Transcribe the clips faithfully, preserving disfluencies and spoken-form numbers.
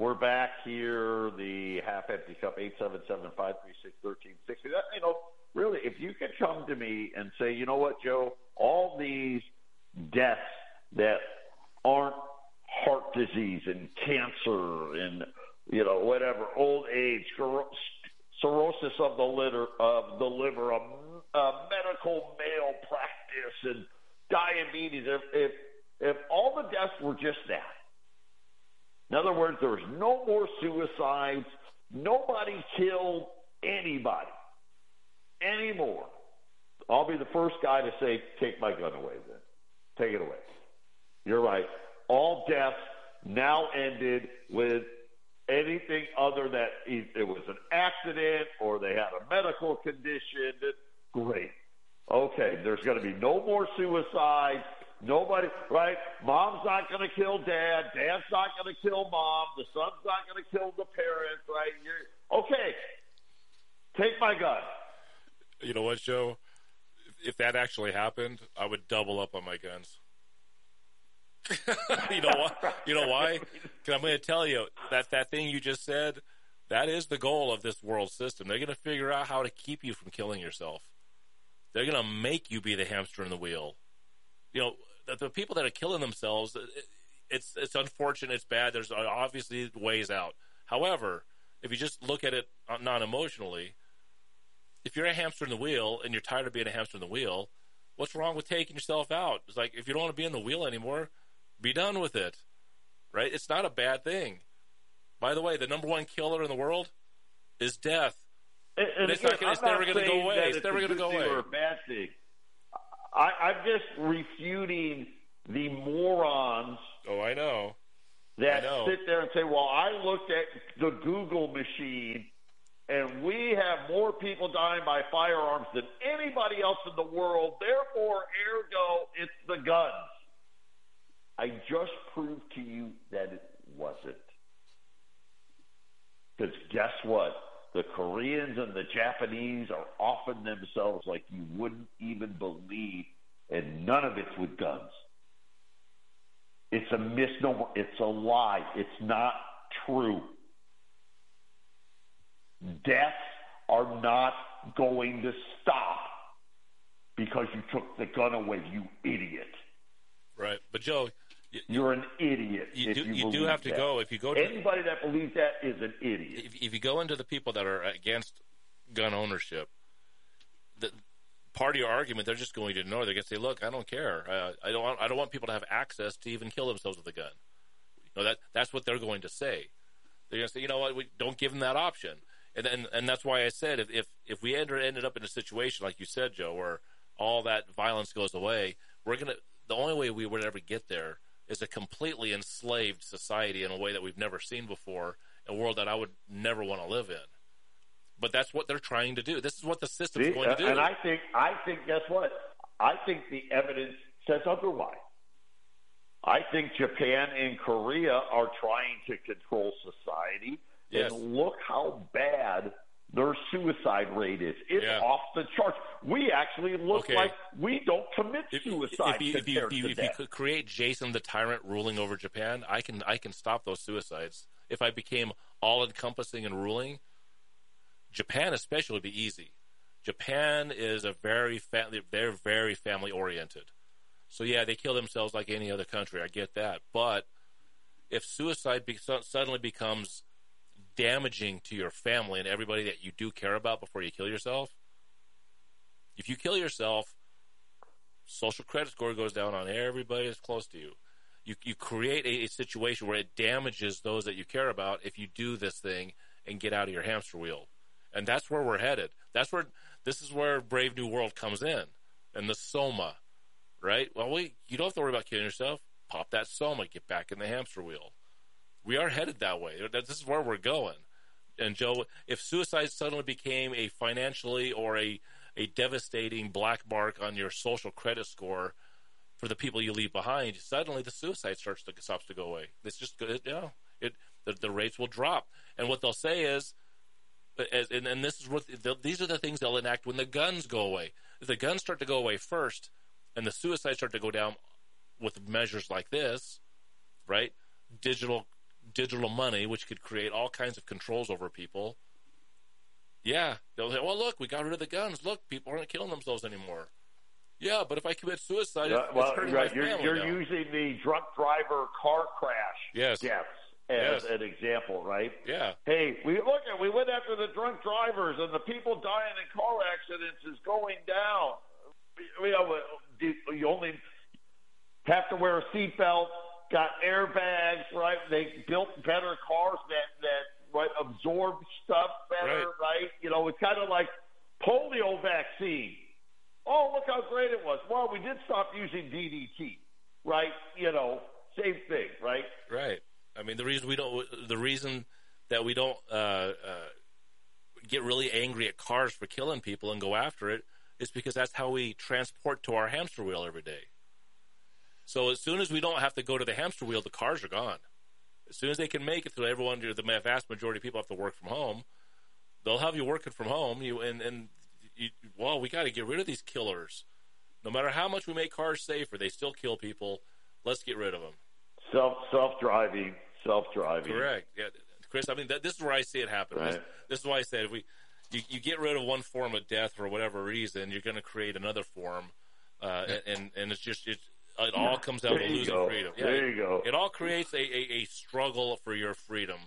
We're back here, the half-empty cup, eight seven seven, five three six, one three six zero. You know, really, if you could come to me and say, you know what, Joe, all these deaths that aren't heart disease and cancer and, you know, whatever, old age, cirrhosis of the liver, of the liver, a, a medical malpractice, and diabetes. If, if if all the deaths were just that, in other words, there was no more suicides, nobody killed anybody anymore, I'll be the first guy to say, take my gun away then. Take it away. You're right. All deaths now ended with anything other than it was an accident or they had a medical condition. Great. Okay, there's going to be no more suicides. Nobody, right? Mom's not going to kill dad. Dad's not going to kill mom. The son's not going to kill the parents, right? You're, okay, take my gun. You know what, Joe? If that actually happened, I would double up on my guns. you know what? You know why? Because I'm going to tell you that that thing you just said, that is the goal of this world system. They're going to figure out how to keep you from killing yourself. They're going to make you be the hamster in the wheel. You know, the, the people that are killing themselves, it, it's it's unfortunate, it's bad. There's obviously ways out. However, if you just look at it non-emotionally, if you're a hamster in the wheel and you're tired of being a hamster in the wheel, what's wrong with taking yourself out? It's like, if you don't want to be in the wheel anymore, be done with it, right? It's not a bad thing. By the way, the number one killer in the world is death. And, and, and it's, again, not, it's never going to go away. It's, it's never going to go away. Or a bad thing. I, I'm just refuting the morons. Oh, I know. That I know. sit there and say, well, I looked at the Google machine, and we have more people dying by firearms than anybody else in the world. Therefore, ergo, it's the guns. I just proved to you that it wasn't. Because guess what? The Koreans and the Japanese are offing themselves like you wouldn't even believe, and none of it's with guns. It's a misnomer. It's a lie. It's not true. Deaths are not going to stop because you took the gun away, you idiot. Right. But, Joe, you, you're an idiot. You if do, you, you do have to that. go. If you go to anybody that believes that is an idiot. If, if you go into the people that are against gun ownership, the part of your argument, they're just going to ignore. They're going to say, "Look, I don't care. Uh, I don't. Want, I don't want people to have access to even kill themselves with a gun." You know, that that's what they're going to say. They're going to say, "You know what? We don't give them that option." And and, and that's why I said, if if, if we ender, ended up in a situation like you said, Joe, where all that violence goes away, we're gonna. The only way we would ever get there is a completely enslaved society in a way that we've never seen before, a world that I would never want to live in. But that's what they're trying to do. This is what the system's See, going to do. And I think, I think, guess what? I think the evidence says otherwise. I think Japan and Korea are trying to control society. Yes. And look how bad their suicide rate is. It's yeah. off the charts. We actually look okay. like we don't commit suicide if, if, you, if, you, if, you, if you could create Jason the Tyrant ruling over Japan, I can I can stop those suicides. If I became all-encompassing and ruling, Japan especially would be easy. Japan is a very family, they're very family-oriented. So, yeah, they kill themselves like any other country. I get that. But if suicide be, suddenly becomes damaging to your family and everybody that you do care about before you kill yourself, if you kill yourself, social credit score goes down on everybody that's close to you. You you create a, a situation where it damages those that you care about if you do this thing and get out of your hamster wheel. And that's where we're headed. That's where this is where Brave New World comes in, and the Soma, right? Well, we you don't have to worry about killing yourself. Pop that Soma, get back in the hamster wheel. We are headed that way. This is where we're going. And, Joe, if suicide suddenly became a financially or a, a devastating black mark on your social credit score for the people you leave behind, suddenly the suicide starts to stops to go away. It's just good, you know, it the, the rates will drop. And what they'll say is, as, and, and this is what these are the things they'll enact when the guns go away. If the guns start to go away first, and the suicides start to go down with measures like this, right? Digital digital money, which could create all kinds of controls over people, yeah, they'll say, well, look, we got rid of the guns. Look, people aren't killing themselves anymore. Yeah, but if I commit suicide, uh, it's, well, it's hurting right. my You're, family you're now. using the drunk driver car crash yes. deaths as yes. an example, right? Yeah. Hey, we look at we went after the drunk drivers, and the people dying in car accidents is going down. You know, you only have to wear a seatbelt. Got airbags, right? They built better cars that that right, absorb stuff better, right? right? You know, it's kind of like polio vaccine. Oh, look how great it was. Well, we did stop using D D T, right? You know, same thing, right? Right. I mean, the reason we don't, the reason that we don't uh, uh, get really angry at cars for killing people and go after it is because that's how we transport to our hamster wheel every day. So as soon as we don't have to go to the hamster wheel, the cars are gone. As soon as they can make it through, everyone, the vast majority of people have to work from home. They'll have you working from home, you and and you, well, we got to get rid of these killers. No matter how much we make cars safer, they still kill people. Let's get rid of them. Self self driving, self driving. Correct. Yeah, Chris. I mean, that, this is where I see it happen. Right. This, this is why I said if we you, you get rid of one form of death for whatever reason, you're going to create another form, uh, and and it's just it's. It all comes down there to losing go. freedom. Yeah, there you go. It, it all creates a, a, a struggle for your freedom,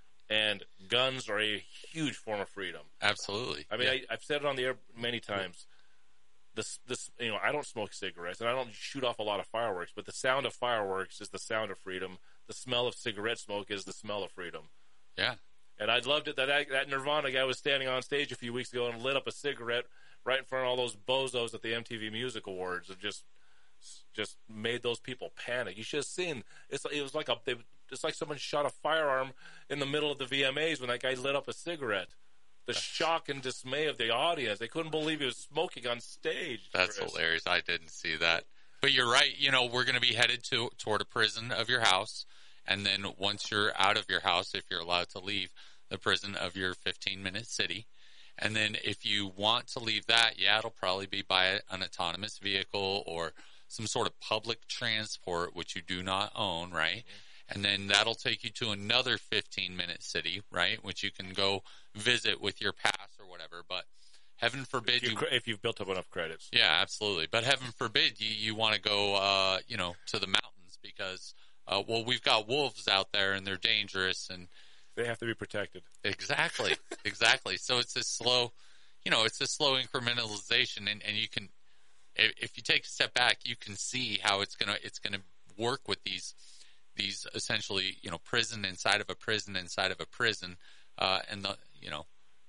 and guns are a huge form of freedom. Absolutely. I mean, yeah. I, I've said it on the air many times. This, this, you know, I don't smoke cigarettes, and I don't shoot off a lot of fireworks. But the sound of fireworks is the sound of freedom. The smell of cigarette smoke is the smell of freedom. Yeah. And I loved it that I, that Nirvana guy was standing on stage a few weeks ago and lit up a cigarette right in front of all those bozos at the M T V Music Awards, and just. Just made those people panic. You should have seen. It's it was like a. They, it's like someone shot a firearm in the middle of the V M As when that guy lit up a cigarette. The shock and dismay of the audience. They couldn't believe he was smoking on stage. That's Chris. hilarious. I didn't see that. But you're right. You know, we're going to be headed to toward a prison of your house, and then once you're out of your house, if you're allowed to leave, the prison of your fifteen-minute city. And then if you want to leave that, yeah, it'll probably be by an autonomous vehicle or some sort of public transport, which you do not own, right? Mm-hmm. And then that'll take you to another fifteen-minute city, right, which you can go visit with your pass or whatever. But heaven forbid if you, you... If you've built up enough credits. Yeah, absolutely. But heaven forbid you, you want to go, uh, you know, to the mountains because, uh, well, we've got wolves out there and they're dangerous and... They have to be protected. Exactly, exactly. So it's this slow, you know, it's this slow incrementalization, and, and you can... If you take a step back, you can see how it's gonna it's gonna work with these these essentially, you know, prison inside of a prison inside of a prison, uh, and the you know,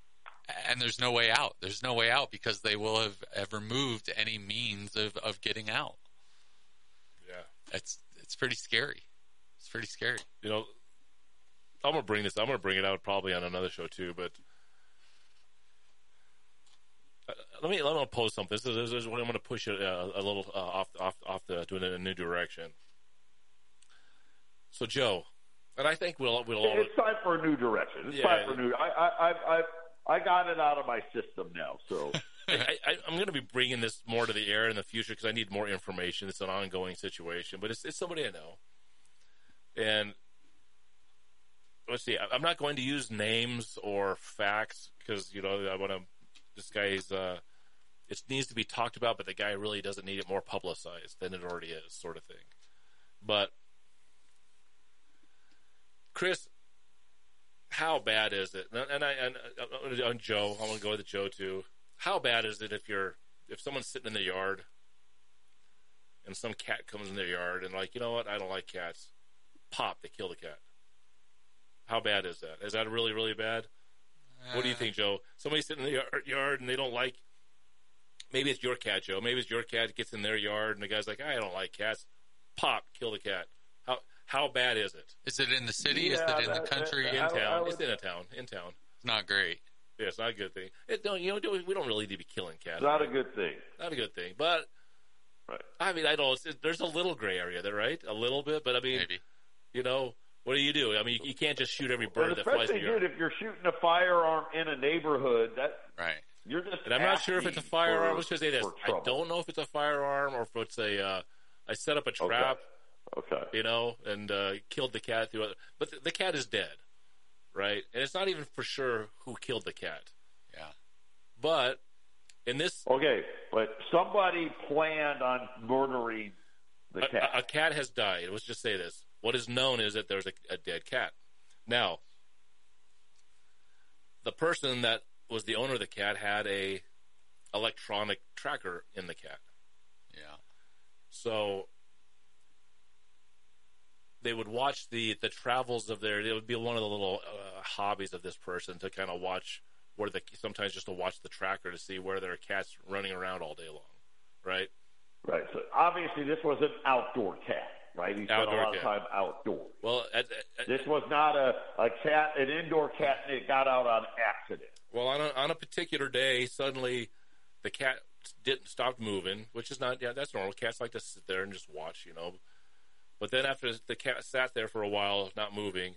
and there's no way out. There's no way out because they will have, have removed any means of, of getting out. Yeah, it's it's pretty scary. It's pretty scary. You know, I'm gonna bring this. I'm gonna bring it out probably on another show too, but. Uh, let me let me pose something. This is, this is what I'm going to push it uh, a little uh, off off off the to a new direction. So Joe, and I think we'll we'll. All... It's time for a new direction. It's yeah, time for a new. I I I I got it out of my system now. So I, I, I'm going to be bringing this more to the air in the future because I need more information. It's an ongoing situation, but it's it's somebody I know, and let's see. I'm not going to use names or facts because you know I want to. This guy's, uh, it needs to be talked about, but the guy really doesn't need it more publicized than it already is, sort of thing. But, Chris, how bad is it? And I, and on Joe, I'm going to go with Joe too. How bad is it if you're, if someone's sitting in their yard and some cat comes in their yard and like, you know what, I don't like cats. Pop, they kill the cat. How bad is that? Is that really, really bad? What do you think, Joe? Somebody's sitting in the yard and they don't like, maybe it's your cat, Joe. Maybe it's your cat gets in their yard and the guy's like, I don't like cats. Pop, kill the cat. How how bad is it? Is it in the city? Yeah, is it in that, the country? that, in I, town. I would, it's in a town. In town. It's not great. Yeah, it's not a good thing. It don't, you know, we don't really need to be killing cats. It's not right? a good thing. Not a good thing. But, right. I mean, I know it's, it, there's a little gray area there, right? A little bit. But, I mean, Maybe. You know, what do you do? I mean, you, you can't just shoot every bird But that flies in especially, your yard. dude, if you're shooting a firearm in a neighborhood, that right. You're just. And I'm not sure if it's a firearm. For, Let's just say this: I don't know if it's a firearm or if it's a. Uh, I set up a trap. Okay. Okay. You know, and uh, killed the cat through other, but the, the cat is dead, right? And it's not even for sure who killed the cat. Yeah. But in this, okay, but somebody planned on murdering the a, cat. A, a cat has died. Let's just say this. What is known is that there's a, a dead cat. Now, the person that was the owner of the cat had a electronic tracker in the cat. Yeah. So they would watch the, the travels of their. It would be one of the little uh, hobbies of this person to kind of watch where the sometimes just to watch the tracker to see where there are cats running around all day long, right? Right. So obviously this was an outdoor cat, right? He spent Outdoor a lot cat. of time outdoors. Well, at, at, This was not a, a cat, an indoor cat, and it got out on accident. well, on a, on a particular day, suddenly the cat didn't stop moving, which is not. Yeah, that's normal. Cats like to sit there and just watch, you know. But then after the cat sat there for a while, not moving,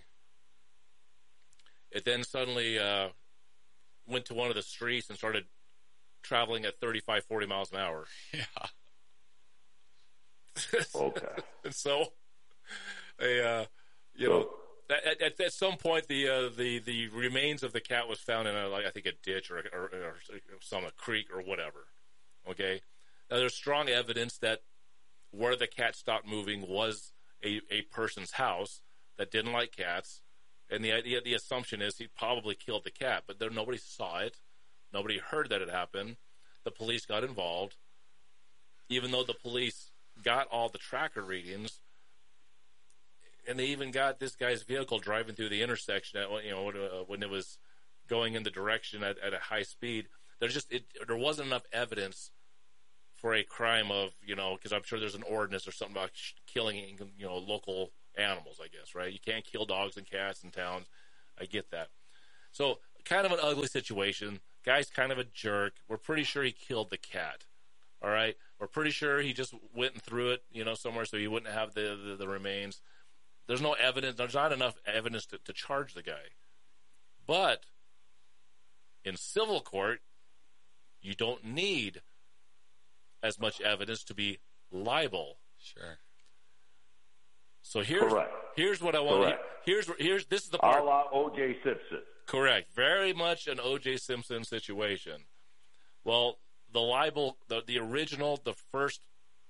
it then suddenly uh, went to one of the streets and started traveling at thirty-five, forty miles an hour. Yeah. Okay. And so, a, uh, you know, at, at, at some point, the uh, the the remains of the cat was found in a, like I think a ditch or, or, or some a creek or whatever. Okay, now there's strong evidence that where the cat stopped moving was a, a person's house that didn't like cats, and the idea, the assumption is he probably killed the cat, but there nobody saw it, nobody heard that it happened. The police got involved, even though the police got all the tracker readings, and they even got this guy's vehicle driving through the intersection at, you know, when it was going in the direction at, at a high speed. There's just it, there wasn't enough evidence for a crime of, you know, because I'm sure there's an ordinance or something about sh- killing, you know, local animals, I guess, right? You can't kill dogs and cats in towns. I get that. So kind of an ugly situation. Guy's kind of a jerk. We're pretty sure he killed the cat. All right? We're pretty sure he just went and threw it, you know, somewhere so he wouldn't have the, the, the remains. There's no evidence. There's not enough evidence to, to charge the guy. But in civil court, you don't need as much evidence to be liable. Sure. So here's Correct. here's what I want. Correct. Here's here's this is the part. A la O J Simpson. Correct. Very much an O J Simpson situation. Well, the libel, the the original, the first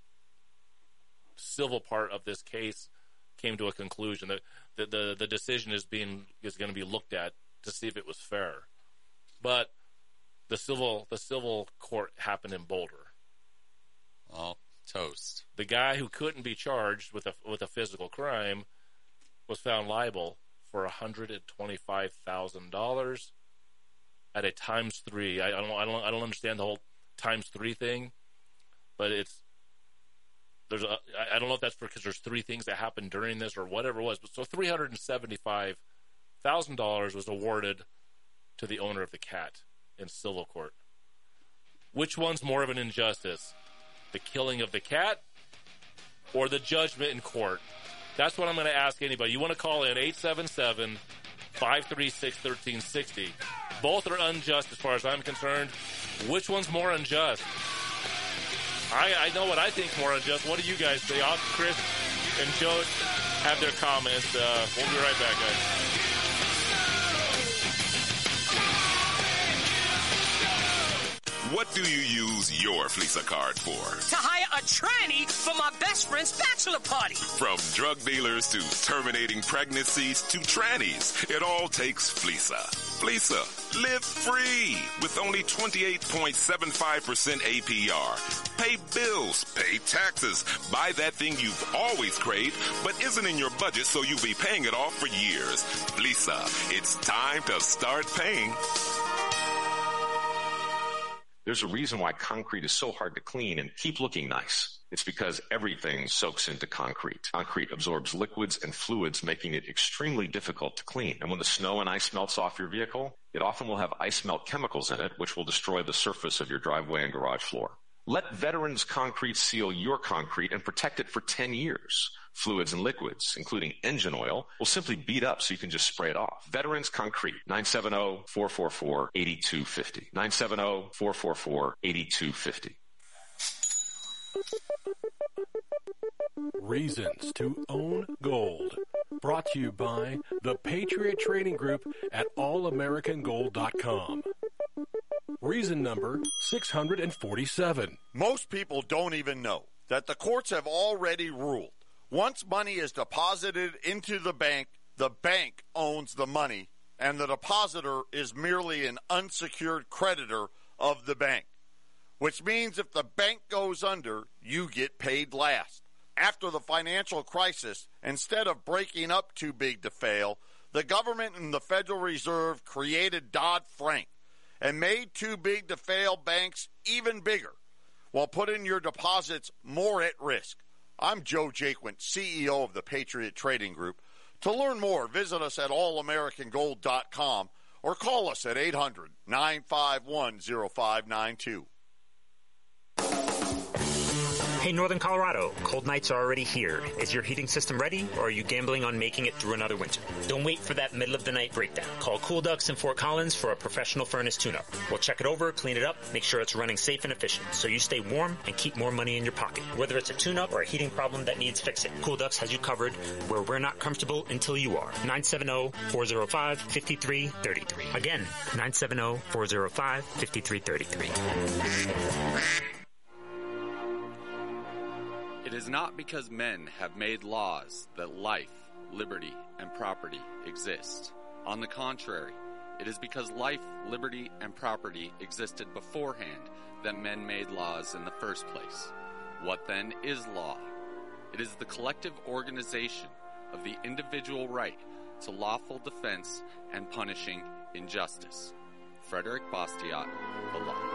civil part of this case came to a conclusion that the the, the decision is being is going to be looked at to see if it was fair. But the civil the civil court happened in Boulder. Well, toast. The guy who couldn't be charged with a with a physical crime was found liable for one hundred and twenty five thousand dollars at a times three. I, I don't I don't I don't understand the whole times three thing, but it's there's a I don't know if that's because there's three things that happened during this or whatever it was. But so three hundred and seventy five thousand dollars was awarded to the owner of the cat in civil court. Which one's more of an injustice? The killing of the cat or the judgment in court? That's what I'm going to ask anybody. You want to call in eight seven seven, five three six, one three six zero. Both are unjust as far as I'm concerned. Which one's more unjust? I, I know what I think's more unjust. What do you guys say? I'll, Chris and Joe have their comments. Uh, we'll be right back, guys. What do you use your Fleeca card for? To hire a tranny for my best friend's bachelor party. From drug dealers to terminating pregnancies to trannies, it all takes Fleeca. Fleeca, live free with only twenty-eight point seven five percent A P R. Pay bills, pay taxes, buy that thing you've always craved but isn't in your budget so you'll be paying it off for years. Fleeca, it's time to start paying. There's a reason why concrete is so hard to clean and keep looking nice. It's because everything soaks into concrete. Concrete absorbs liquids and fluids, making it extremely difficult to clean. And when the snow and ice melts off your vehicle, it often will have ice melt chemicals in it, which will destroy the surface of your driveway and garage floor. Let Veterans Concrete seal your concrete and protect it for ten years. Fluids and liquids, including engine oil, will simply beat up so you can just spray it off. Veterans Concrete, nine seven zero, four four four, eight two five zero. nine seven zero, four four four, eight two five zero. Reasons to Own Gold. Brought to you by the Patriot Trading Group at all american gold dot com. Reason number six hundred forty-seven. Most people don't even know that the courts have already ruled. Once money is deposited into the bank, the bank owns the money, and the depositor is merely an unsecured creditor of the bank. Which means if the bank goes under, you get paid last. After the financial crisis, instead of breaking up too big to fail, the government and the Federal Reserve created Dodd-Frank and made too big to fail banks even bigger, while putting your deposits more at risk. I'm Joe Jaquint, C E O of the Patriot Trading Group. To learn more, visit us at all american gold dot com or call us at eight hundred, nine five one, oh five nine two. Hey, Northern Colorado, cold nights are already here. Is your heating system ready, or are you gambling on making it through another winter? Don't wait for that middle-of-the-night breakdown. Call Cool Ducks in Fort Collins for a professional furnace tune-up. We'll check it over, clean it up, make sure it's running safe and efficient, so you stay warm and keep more money in your pocket. Whether it's a tune-up or a heating problem that needs fixing, Cool Ducks has you covered where we're not comfortable until you are. nine seven zero, four zero five, five three three three. Again, nine seven zero, four zero five, five three three three. It is not because men have made laws that life, liberty, and property exist. On the contrary, it is because life, liberty, and property existed beforehand that men made laws in the first place. What then is law? It is the collective organization of the individual right to lawful defense and punishing injustice. Frederick Bastiat, The Law.